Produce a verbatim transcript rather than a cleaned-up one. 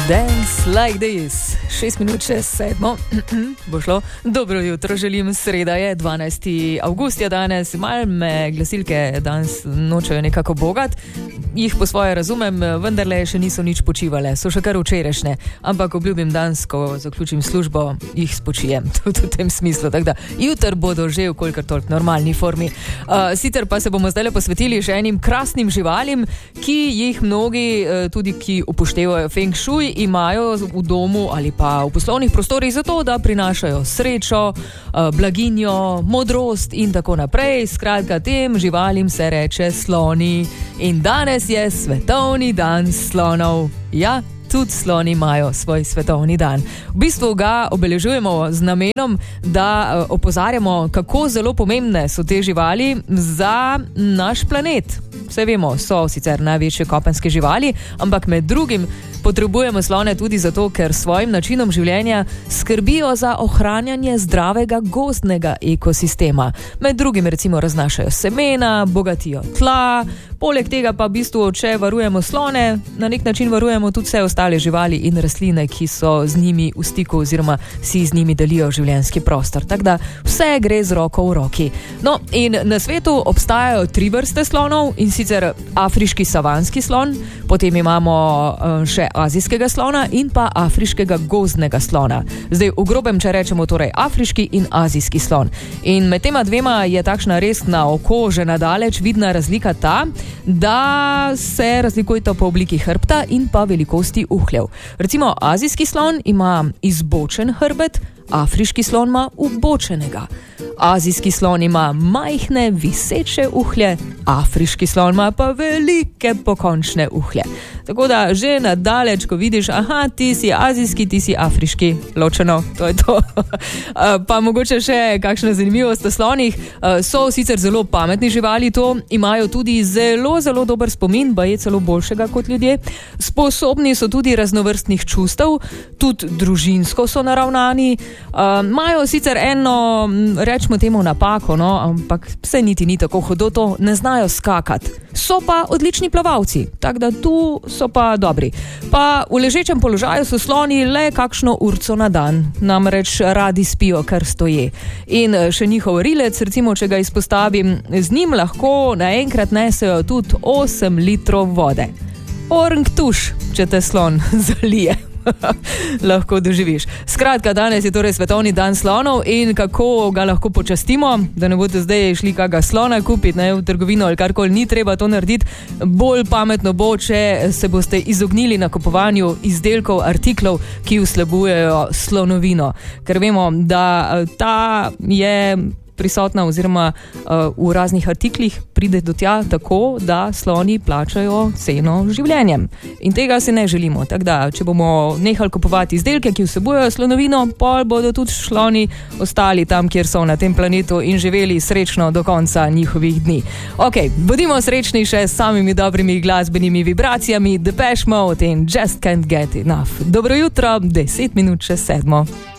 Dance like this. Šest minut čez sedmo. Bo šlo. Dobro jutro, želim. Sreda je, dvanajsti avgust je danes. Mal me glasilke danes nočejo nekako bogat. Jih po svoje razumem, vendarle še niso nič počivale. So še kar včerajšnje. Ampak obljubim danes, ko zaključim službo, jih spočijem. Tudi v tem smislu. Tako da jutr bodo že v kolikor toliko normalni formi. Uh, sicer pa se bomo zdaj posvetili še enim krasnim živalim, ki jih mnogi, uh, tudi ki upoštevajo feng shui, imajo v domu ali pa v poslovnih prostorih zato, da prinašajo srečo, uh, blaginjo, modrost in tako naprej. Skratka, tem živalim se reče sloni. In danes je svetovni dan slonov. Ja, tudi sloni imajo svoj svetovni dan. V bistvu ga obeležujemo z namenom, da opozarjamo, kako zelo pomembne so te živali za naš planet. Vse vemo, so sicer največje kopenske živali, ampak med drugim potrebujemo slone tudi zato, ker svojim načinom življenja skrbijo za ohranjanje zdravega gozdnega ekosistema. Med drugim recimo raznašajo semena, bogatijo tla, poleg tega pa v bistvu, če varujemo slone, na nek način varujemo tudi vse ostale živali in rastline, ki so z njimi v stiku oziroma si z njimi delijo življenjski prostor. Tako da vse gre z roko v roki. No, in na svetu obstajajo tri vrste slonov, in sicer afriški savanski slon, potem imamo še azijskega slona in pa afriškega gozdnega slona. Zdaj, v grobem, če rečemo torej afriški in azijski slon. In med tema dvema je takšna res na oko že nadaleč vidna razlika ta, da se razlikujeta po obliki hrbta in pa velikosti uhljev. Recimo, azijski slon ima izbočen hrbet, afriški slon ima ubočenega. Azijski slon ima majhne, viseče uhlje, afriški slon ima pa velike pokončne uhlje. Tako da že nadaleč, ko vidiš, aha, ti si azijski, ti si afriški, ločeno, to je to. Pa mogoče še kakšna zanimivost o slonih. So sicer zelo pametni živali, to imajo tudi zelo, zelo dober spomin, ba je celo boljšega kot ljudje. Sposobni so tudi raznovrstnih čustev, tudi družinsko so naravnani. Imajo sicer eno, rečemo temu napako, no, ampak vse niti ni tako hudo, to ne znajo skakati. So pa odlični plavalci, tako da tu so pa dobri. Pa v ležečem položaju so sloni le kakšno urco na dan, namreč radi spijo kar stoje. In še njihov rilec, recimo, če ga izpostavim, z njim lahko naenkrat nesejo tudi osem litrov vode. Orang tuš, če te slon zalije. Lahko doživiš. Skratka, danes je torej svetovni dan slonov in kako ga lahko počastimo, da ne boste zdaj šli kakega slona kupiti, ne, v trgovino ali karkoli, ni treba to narediti. Bolj pametno bo, če se boste izognili nakupovanju izdelkov, artiklov, ki vsebujejo slonovino. Ker vemo, da ta je prisotna oziroma uh, v raznih artiklih pride do tja tako, da sloni plačajo ceno življenjem. In tega si ne želimo. Tako da, če bomo nehali kupovati izdelke, ki vsebujejo slonovino, pol bodo tudi sloni ostali tam, kjer so na tem planetu in živeli srečno do konca njihovih dni. Ok, bodimo srečni še s samimi dobrimi glasbenimi vibracijami, Depeche Mode in Just Can't Get Enough. Dobro jutro, deset minut čez sedmo.